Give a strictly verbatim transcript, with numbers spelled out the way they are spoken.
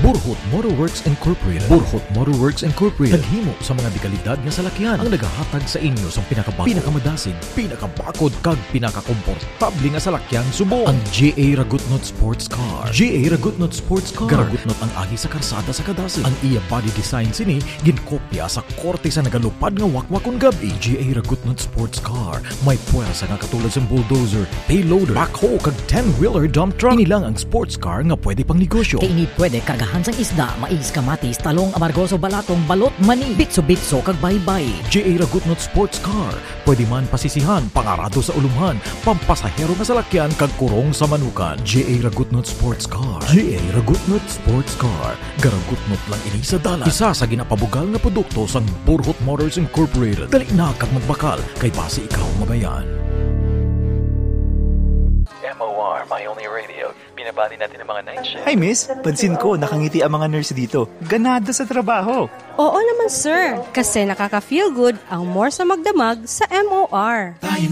Burhot Motorworks Incorporated. Burhot Motorworks Incorporated naghimo sa mga dekalidad nga salakyan ang nagahatag sa inyo sa pinakabago, pinakamadasig, pinakabakod kag pinakakomportable nga salakyan subo. Ang J A Ragutnot Sports Car. J A Ragutnot Sports Car. Garagutnot ang agi sa karsada sa kadasig. Ang iya body design sini ginkopya sa korte sa nagalupad nga wakwakon gabi. J A Ragutnot Sports Car may puwersa nga katulad sa bulldozer, payloader, backhoe kag ten-wheeler dump truck. Ini lang ang sports car nga pwede pang negosyo. Kay ini pwede kargahan sang isda, mais, kamatis, talong, amargoso, balatong, balot, mani, bitso-bitso kag baybay. J A Ragutnot Sports Car pwede man pasisihan, pangarado sa ulumhan, pampasahero nga salakyan kag kurong sa manukan. J A Ragutnot Sports Car. J A Ragutnot Sports Car. Garagutnot lang ini sa dalan. Isa sa ginapabugal na produkto sang Burhot Motors Incorporated. Dali na kag magbakal kay base ikaw mabayan. M O R, My Only Radio. Binabati natin ang mga night shift. Hi miss, pansin ko nakangiti ang mga nurse dito. Ganado sa trabaho. Oo naman sir, kasi nakaka-feel good ang more sa magdamag sa M O R.